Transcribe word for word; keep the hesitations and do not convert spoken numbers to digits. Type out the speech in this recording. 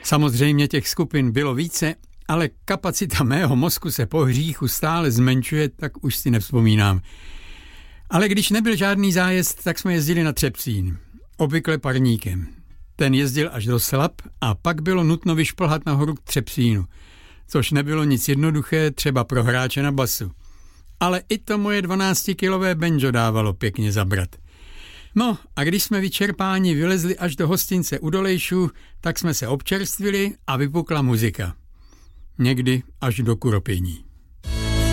Samozřejmě těch skupin bylo více, ale kapacita mého mozku se po hříchu stále zmenšuje, tak už si nevzpomínám. Ale když nebyl žádný zájezd, tak jsme jezdili na Třepcín. Obvykle parníkem. Ten jezdil až do Slab a pak bylo nutno vyšplhat nahoru k Třepcínu, což nebylo nic jednoduché, třeba pro hráče na basu. Ale i to moje dvanáctikilové banjo dávalo pěkně zabrat. No a když jsme vyčerpáni vylezli až do hostince u Dolejšů, tak jsme se občerstvili a vypukla muzika. Někdy až do kuropění.